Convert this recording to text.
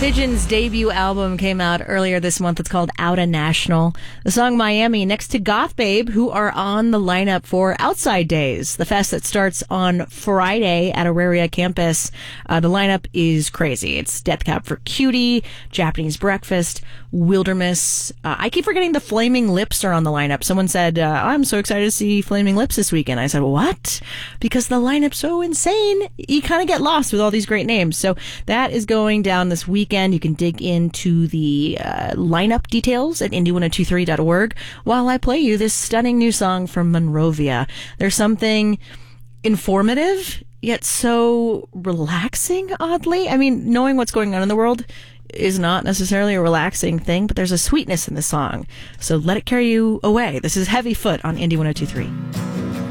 Pigeon's debut album came out earlier this month. It's called Outta National. The song Miami next to Goth Babe, who are on the lineup for Outside Days, the fest that starts on Friday at Auraria campus. The lineup is crazy. It's Death Cab for Cutie, Japanese Breakfast, Wilderness. I keep forgetting the Flaming Lips are on the lineup. Someone said, I'm so excited to see Flaming Lips this weekend. I said, what? Because the lineup's so insane. You kind of get lost with all these great names. So that is going down this weekend. You can dig into the lineup details at indie1023.org while I play you this stunning new song from Monrovia. There's something informative, yet so relaxing, oddly. I mean, knowing what's going on in the world is not necessarily a relaxing thing, but there's a sweetness in the song. So let it carry you away. This is Heavy Foot on Indie 1023.